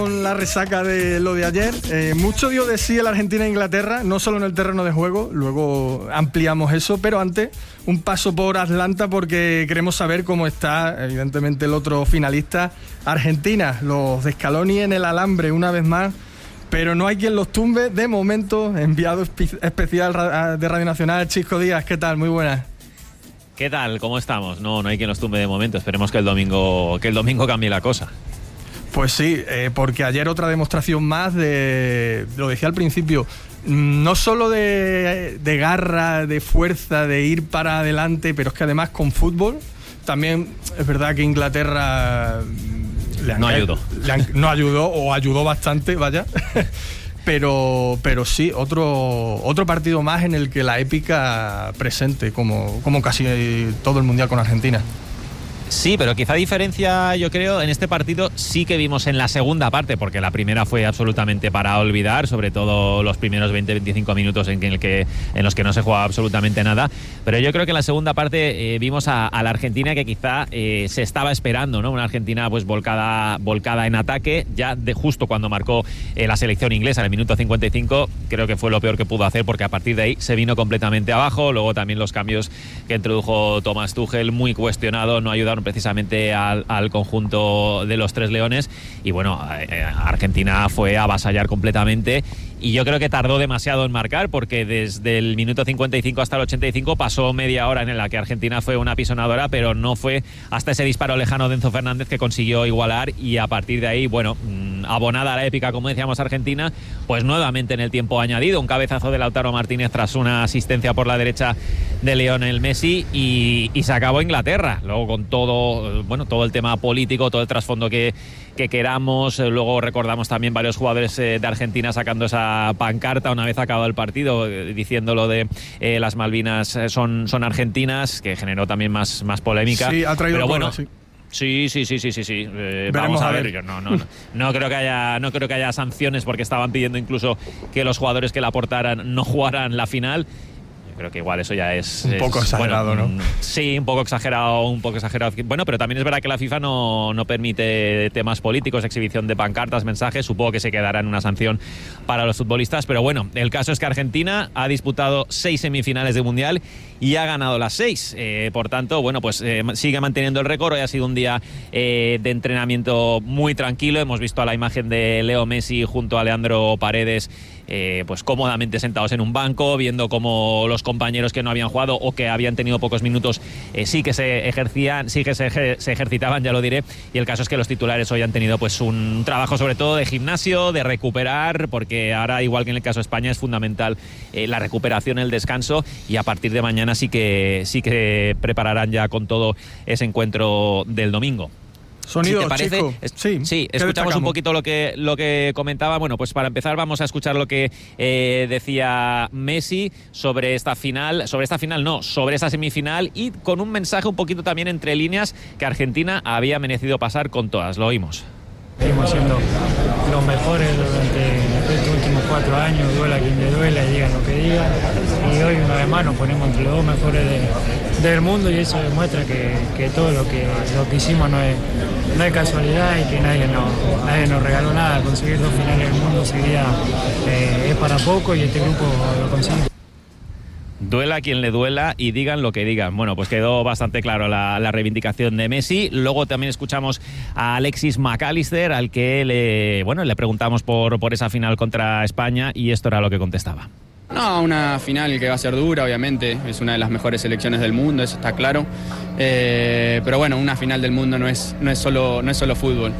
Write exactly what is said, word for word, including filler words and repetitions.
Con la resaca de lo de ayer, eh, mucho dio de sí el Argentina-Inglaterra, no solo en el terreno de juego, luego ampliamos eso, pero antes un paso por Atlanta porque queremos saber cómo está, evidentemente, el otro finalista, Argentina, los de Scaloni en el alambre una vez más, pero no hay quien los tumbe de momento. Enviado espe- especial de Radio Nacional, Chisco Díaz, ¿qué tal? Muy buenas. ¿Qué tal? ¿Cómo estamos? No, no hay quien los tumbe de momento, esperemos que el domingo, que el domingo cambie la cosa. Pues sí, eh, porque ayer otra demostración más de, lo decía al principio, no solo de, de garra, de fuerza, de ir para adelante, pero es que además con fútbol, también es verdad que Inglaterra le han, no ayudó. Le han, no ayudó o ayudó bastante, vaya, pero, pero sí, otro, otro partido más en el que la épica presente, como, como casi todo el Mundial con Argentina. Sí, pero quizá diferencia, yo creo, en este partido sí que vimos en la segunda parte, porque la primera fue absolutamente para olvidar, sobre todo los primeros veinte a veinticinco minutos en, el que, en los que no se jugaba absolutamente nada, pero yo creo que en la segunda parte eh, vimos a, a la Argentina que quizá eh, se estaba esperando, ¿no? Una Argentina pues volcada, volcada en ataque, ya de justo cuando marcó eh, la selección inglesa en el minuto cincuenta y cinco, creo que fue lo peor que pudo hacer, porque a partir de ahí se vino completamente abajo, luego también los cambios que introdujo Thomas Tuchel, muy cuestionado, no ayudaron precisamente al, al conjunto de los Tres Leones, y bueno, eh, Argentina fue a avasallar completamente, y yo creo que tardó demasiado en marcar, porque desde el minuto cincuenta y cinco hasta el ochenta y cinco pasó media hora en la que Argentina fue una pisonadora, pero no fue hasta ese disparo lejano de Enzo Fernández que consiguió igualar, y a partir de ahí, bueno, abonada la épica, como decíamos, Argentina, pues nuevamente en el tiempo añadido, un cabezazo de Lautaro Martínez tras una asistencia por la derecha de Lionel Messi, y, y se acabó Inglaterra, luego con todo bueno, todo el tema político, todo el trasfondo que, que queramos. Luego recordamos también varios jugadores eh, de Argentina sacando esa pancarta una vez acabado el partido, eh, diciendo lo de eh, las Malvinas son, son argentinas, que generó también más, más polémica. Sí, ha traído pero bueno, cola, sí. Sí, sí, sí, sí, sí, sí. Eh, vamos a, a ver. ver. Yo no, no, no, no creo que haya, no creo que haya sanciones, porque estaban pidiendo incluso que los jugadores que la aportaran no jugaran la final. Creo que igual eso ya es... Un poco es, exagerado, bueno, ¿no? Sí, un poco exagerado, un poco exagerado. Bueno, pero también es verdad que la FIFA no, no permite temas políticos, exhibición de pancartas, mensajes. Supongo que se quedará en una sanción para los futbolistas. Pero bueno, el caso es que Argentina ha disputado seis semifinales de Mundial y ha ganado las seis. Eh, por tanto, bueno, pues eh, sigue manteniendo el récord. Hoy ha sido un día eh, de entrenamiento muy tranquilo. Hemos visto a la imagen de Leo Messi junto a Leandro Paredes, Eh, pues cómodamente sentados en un banco, viendo cómo los compañeros que no habían jugado o que habían tenido pocos minutos eh, sí que se ejercían, sí que se, ejer- se ejercitaban, ya lo diré. Y el caso es que los titulares hoy han tenido pues un trabajo sobre todo de gimnasio, de recuperar, porque ahora, igual que en el caso de España, es fundamental eh, la recuperación, el descanso, y a partir de mañana sí que sí que prepararán ya con todo ese encuentro del domingo. Sonido, si te parece, chico. Es, sí, sí escuchamos un poquito lo que, lo que comentaba. Bueno, pues para empezar vamos a escuchar lo que eh, decía Messi sobre esta final, sobre esta final no, sobre esta semifinal, y con un mensaje un poquito también entre líneas que Argentina había merecido pasar con todas. Lo oímos. Seguimos siendo los mejores durante estos últimos cuatro años, duela quien le duela y digan lo que digan. Y hoy una vez más nos ponemos entre los dos mejores de, del mundo, y eso demuestra que, que todo lo que, lo que hicimos no es, no es casualidad, y que nadie nos, nadie nos regaló nada. Conseguir dos finales del mundo sería, eh, es para poco, y este grupo lo consigue. Duela quien le duela y digan lo que digan. Bueno, pues quedó bastante claro la, la reivindicación de Messi. Luego también escuchamos a Alexis McAllister, al que le, bueno, le preguntamos por, por esa final contra España, y esto era lo que contestaba. No, una final que va a ser dura, obviamente. Es una de las mejores selecciones del mundo, eso está claro. Eh, pero bueno, una final del mundo no es, no es, solo, no es solo fútbol.